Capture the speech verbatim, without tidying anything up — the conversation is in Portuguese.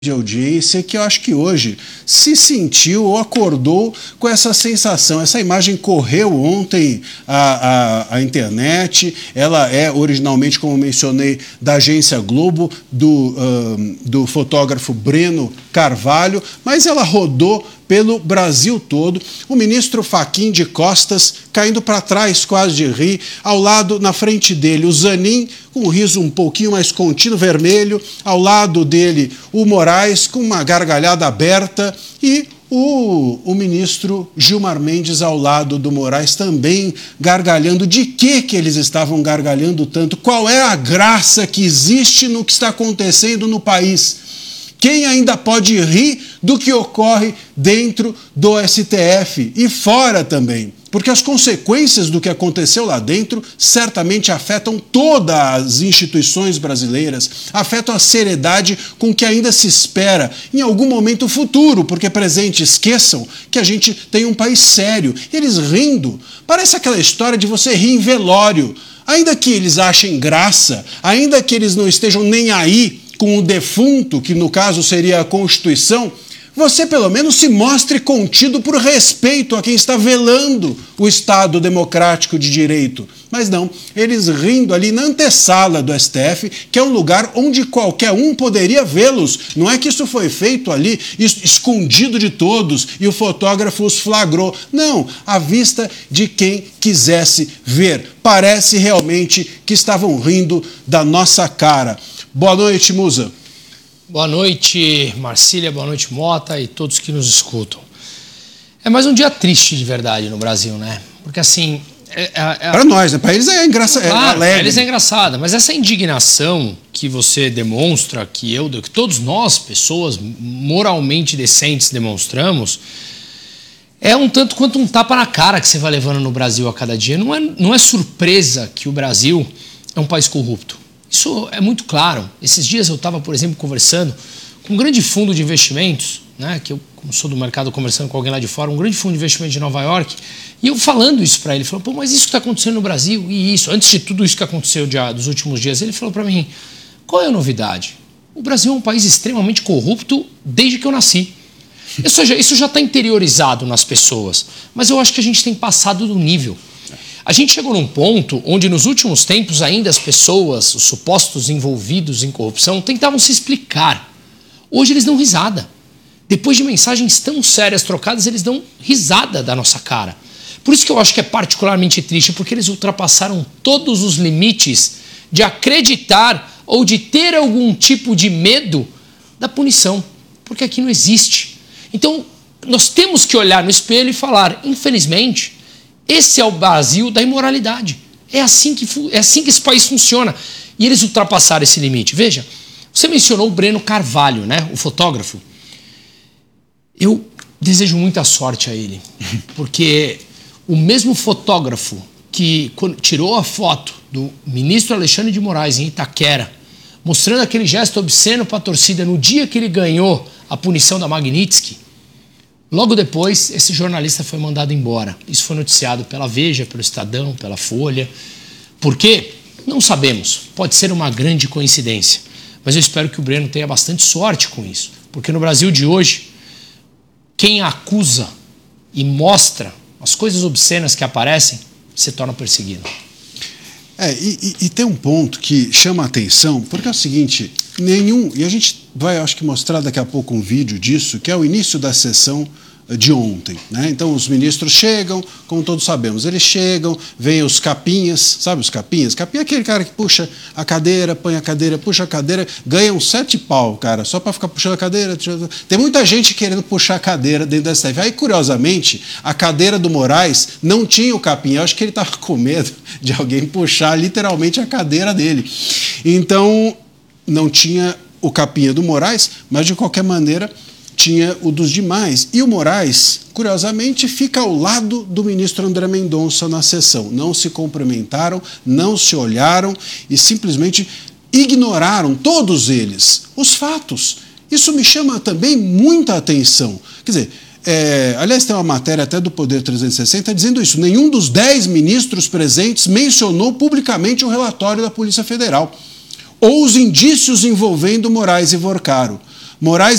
de audiência que eu acho que hoje se sentiu ou acordou com essa sensação. Essa imagem correu ontem a, a, a internet, ela é originalmente, como mencionei, da agência Globo, do, uh, do fotógrafo Breno Carvalho, mas ela rodou pelo Brasil todo. O ministro Fachin de costas, caindo para trás, quase de rir, ao lado, na frente dele, o Zanin, com um riso um pouquinho mais contínuo, vermelho, ao lado dele, o Moraes, com uma gargalhada aberta, e o, o ministro Gilmar Mendes ao lado do Moraes, também gargalhando. De que que eles estavam gargalhando tanto? Qual é a graça que existe no que está acontecendo no país? Quem ainda pode rir do que ocorre dentro do S T F e fora também? Porque as consequências do que aconteceu lá dentro certamente afetam todas as instituições brasileiras, afetam a seriedade com que ainda se espera em algum momento futuro, porque presente, esqueçam que a gente tem um país sério. E eles rindo, parece aquela história de você rir em velório. Ainda que eles achem graça, ainda que eles não estejam nem aí com o defunto, que no caso seria a Constituição, você pelo menos se mostre contido por respeito a quem está velando o Estado democrático de direito. Mas não, eles rindo ali na antessala do S T F, que é um lugar onde qualquer um poderia vê-los. Não é que isso foi feito ali, escondido de todos, e o fotógrafo os flagrou. Não, à vista de quem quisesse ver. Parece realmente que estavam rindo da nossa cara. Boa noite, Musa. Boa noite, Marcília, boa noite, Mota e todos que nos escutam. É mais um dia triste de verdade no Brasil, né? Porque assim... É, é, é... Para nós, né? Para eles é engraçado. Claro, é alegre. Para eles é engraçado, mas essa indignação que você demonstra, que eu, que todos nós, pessoas moralmente decentes, demonstramos, é um tanto quanto um tapa na cara que você vai levando no Brasil a cada dia. Não é, não é surpresa que o Brasil é um país corrupto. Isso é muito claro. Esses dias eu estava, por exemplo, conversando com um grande fundo de investimentos, né, que eu, como sou do mercado, conversando com alguém lá de fora, um grande fundo de investimento de Nova York, e eu falando isso para ele, ele falou, pô, mas isso que está acontecendo no Brasil, e isso, antes de tudo isso que aconteceu de, dos últimos dias, ele falou para mim, qual é a novidade? O Brasil é um país extremamente corrupto desde que eu nasci. Ou seja, isso já está interiorizado nas pessoas, mas eu acho que a gente tem passado do nível. A gente chegou num ponto onde nos últimos tempos ainda as pessoas, os supostos envolvidos em corrupção, tentavam se explicar. Hoje eles dão risada. Depois de mensagens tão sérias trocadas, eles dão risada da nossa cara. Por isso que eu acho que é particularmente triste, porque eles ultrapassaram todos os limites de acreditar ou de ter algum tipo de medo da punição, porque aqui não existe. Então, nós temos que olhar no espelho e falar, infelizmente, esse é o Brasil da imoralidade. É assim que, é assim que esse país funciona. E eles ultrapassaram esse limite. Veja, você mencionou o Breno Carvalho, né, o fotógrafo. Eu desejo muita sorte a ele, porque o mesmo fotógrafo que tirou a foto do ministro Alexandre de Moraes em Itaquera, mostrando aquele gesto obsceno para a torcida no dia que ele ganhou a punição da Magnitsky, logo depois, esse jornalista foi mandado embora. Isso foi noticiado pela Veja, pelo Estadão, pela Folha. Por quê? Não sabemos. Pode ser uma grande coincidência. Mas eu espero que o Breno tenha bastante sorte com isso. Porque no Brasil de hoje, quem acusa e mostra as coisas obscenas que aparecem, se torna perseguido. É, e, e, e tem um ponto que chama a atenção, porque é o seguinte, nenhum... E a gente vai, acho que, mostrar daqui a pouco um vídeo disso, que é o início da sessão de ontem, né? Então os ministros chegam, como todos sabemos, eles chegam, vêm os capinhas, sabe os capinhas? Capinha é aquele cara que puxa a cadeira, põe a cadeira, puxa a cadeira, ganha uns sete pau, cara, só para ficar puxando a cadeira. Tem muita gente querendo puxar a cadeira dentro da S T F. Aí, curiosamente, a cadeira do Moraes não tinha o capinha. Eu acho que ele estava com medo de alguém puxar literalmente a cadeira dele. Então, não tinha o capinha do Moraes, mas de qualquer maneira tinha o dos demais. E o Moraes, curiosamente, fica ao lado do ministro André Mendonça na sessão. Não se cumprimentaram, não se olharam e simplesmente ignoraram, todos eles, os fatos. Isso me chama também muita atenção. Quer dizer, é, aliás, tem uma matéria até do Poder trezentos e sessenta dizendo isso. Nenhum dos dez ministros presentes mencionou publicamente o relatório da Polícia Federal ou os indícios envolvendo Moraes e Vorcaro. Moraes